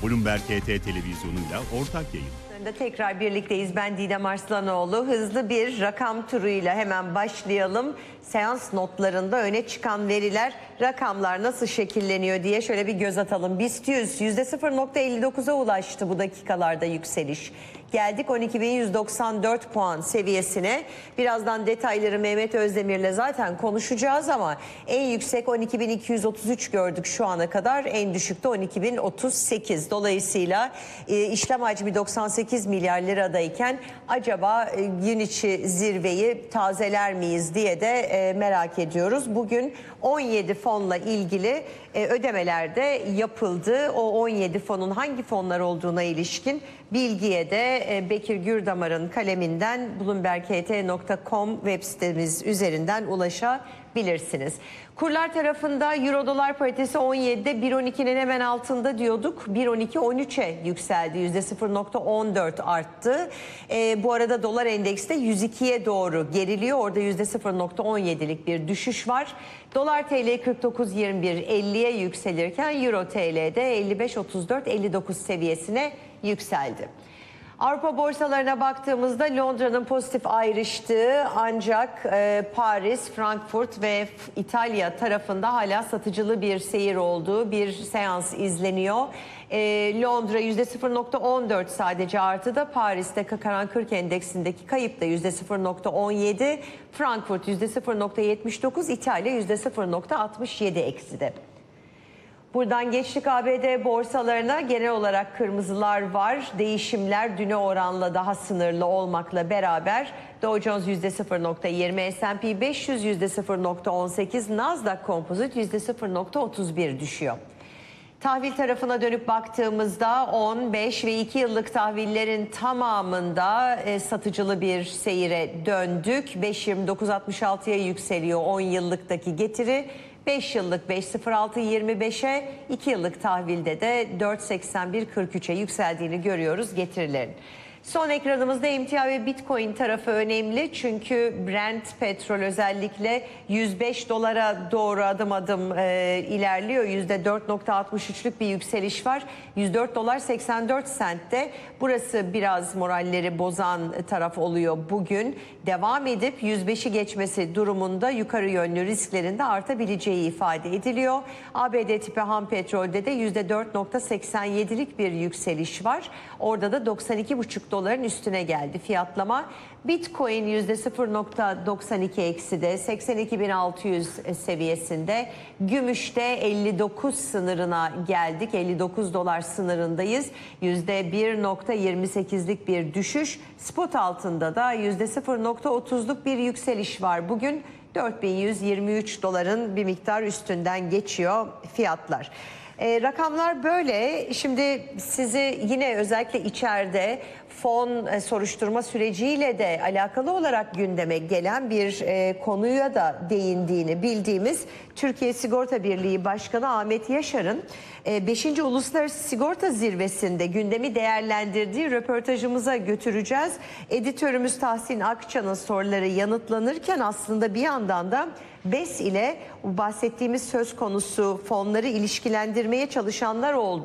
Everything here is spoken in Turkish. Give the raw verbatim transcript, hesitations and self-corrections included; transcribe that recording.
Bloomberg H T televizyonuyla ortak yayın. Tekrar birlikteyiz. Ben Didem Arslanoğlu. Hızlı bir rakam turuyla hemen başlayalım. Seans notlarında öne çıkan veriler, rakamlar nasıl şekilleniyor diye şöyle bir göz atalım. BIST yüz yüzde sıfır nokta elli dokuza ulaştı bu dakikalarda yükseliş. Geldik on iki bin yüz doksan dört puan seviyesine. Birazdan detayları Mehmet Özdemir'le zaten konuşacağız ama en yüksek on iki bin iki yüz otuz üç gördük şu ana kadar. En düşükte on iki bin otuz sekiz. Dolayısıyla e, işlem hacmi doksan sekiz milyar liradayken acaba e, gün içi zirveyi tazeler miyiz diye de e, merak ediyoruz. Bugün on yedi fonla ilgili e, ödemeler de yapıldı. O on yedi fonun hangi fonlar olduğuna ilişkin bilgiye de e, Bekir Gürdamar'ın kaleminden bloomberg h t nokta com web sitemiz üzerinden ulaşabilirsiniz. Kurlar tarafında euro dolar paritesi on yedide bir on ikinin hemen altında diyorduk. bir on iki on üçe yükseldi. yüzde sıfır nokta on dört arttı. E, bu arada dolar endekste yüz ikiye doğru geriliyor. Orada yüzde sıfır nokta on yedilik bir düşüş var. Dolar T L kırk dokuz yirmi bir elliye yükselirken euro T L'de elli beş otuz dört elli dokuz seviyesine yükseldi. Avrupa borsalarına baktığımızda Londra'nın pozitif ayrıştığı ancak e, Paris, Frankfurt ve İtalya tarafında hala satıcılı bir seyir olduğu bir seans izleniyor. E, Londra yüzde sıfır nokta on dört sadece artıda, Paris'te Kakaran kırk endeksindeki kayıp da yüzde sıfır nokta on yedi, Frankfurt yüzde sıfır nokta yetmiş dokuz, İtalya yüzde sıfır nokta altmış yedi ekside. Buradan geçtik A B D borsalarına. Genel olarak kırmızılar var. Değişimler düne oranla daha sınırlı olmakla beraber Dow Jones yüzde sıfır nokta yirmi, S and P beş yüz yüzde sıfır nokta on sekiz, Nasdaq Composite yüzde sıfır nokta otuz bir düşüyor. Tahvil tarafına dönüp baktığımızda on, beş ve iki yıllık tahvillerin tamamında e, satıcılı bir seyire döndük. beş yirmi dokuz altmış altıya yükseliyor on yıllıktaki getiri. beş yıllık beş sıfır altı yirmi beşe, iki yıllık tahvilde de dört seksen bir kırk üçe yükseldiğini görüyoruz getirilerin. Son ekranımızda emtia ve Bitcoin tarafı önemli çünkü Brent petrol özellikle yüz beş dolara doğru adım adım e, ilerliyor. yüzde dört nokta altmış üçlük bir yükseliş var. yüz dört dolar seksen dört sentte. Burası biraz moralleri bozan taraf oluyor bugün. Devam edip yüz beşi geçmesi durumunda yukarı yönlü risklerin de artabileceği ifade ediliyor. A B D tipi ham petrolde de yüzde dört nokta seksen yedilik bir yükseliş var. Orada da doksan iki buçuk doların üstüne geldi fiyatlama. Bitcoin yüzde sıfır nokta doksan iki ekside, seksen iki bin altı yüz seviyesinde. Gümüşte elli dokuz sınırına geldik. elli dokuz dolar sınırındayız. yüzde bir nokta yirmi sekizlik bir düşüş. Spot altında da yüzde sıfır nokta otuzluk bir yükseliş var. Bugün dört bin yüz yirmi üç doların bir miktar üstünden geçiyor fiyatlar. E, rakamlar böyle. Şimdi sizi yine özellikle içeride fon e, soruşturma süreciyle de alakalı olarak gündeme gelen bir e, konuya da değindiğini bildiğimiz Türkiye Sigorta Birliği Başkanı Ahmet Yaşar'ın e, beşinci Uluslararası Sigorta Zirvesi'nde gündemi değerlendirdiği röportajımıza götüreceğiz. Editörümüz Tahsin Akça'nın soruları yanıtlanırken aslında bir yandan da B E S ile bahsettiğimiz söz konusu fonları ilişkilendirmeye çalışanlar oldu.